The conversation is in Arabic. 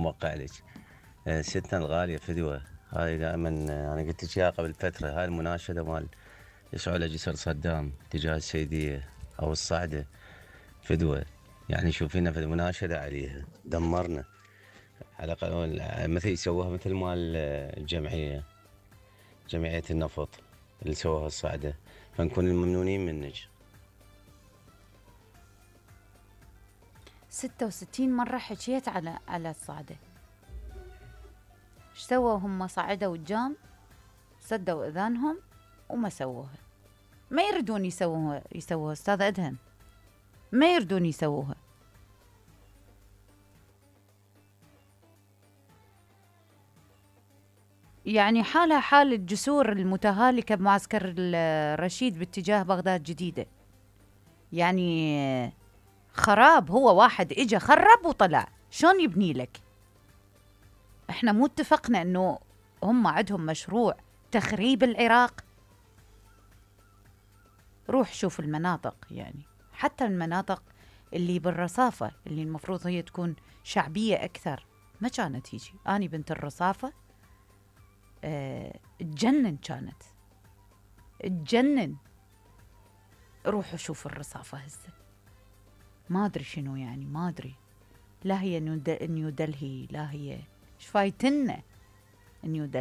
موقع لك. ستنا الغالية فدوة، هاي دائما أنا قلت لك إياها قبل فترة، هاي المناشدة مال يشعل جسر صدام تجاه السيدية أو الصعدة فدوة. يعني شوفينا في المناشدة عليها دمرنا، على الأقل مثل يسووها مثل مال الجمعية، جمعية النفط اللي سووها الصعدة، فنكون ممنونين منك. 66 مرة حكيت على الصعدة. ايش سووا هم؟ صعدوا الجام، سدوا اذانهم وما سووها. ما يردون يسووها استاذ ادهم، ما يردون يسووها. يعني حالها حال الجسور المتهالكة بمعسكر الرشيد باتجاه بغداد جديدة. يعني خراب، هو واحد اجا خرب وطلع، شلون يبني لك؟ احنا مو اتفقنا انه هم عندهم مشروع تخريب العراق؟ روح شوف المناطق، يعني حتى المناطق اللي بالرصافة اللي المفروض هي تكون شعبية أكثر ما كانت هيجي. أنا بنت الرصافة تجنن، كانت تجنن. روحوا شوفوا الرصافة هسه، ما أدري شنو، يعني ما أدري. لا هي نيو دلهي، لا هي ايش فايتنا نيو دلهي.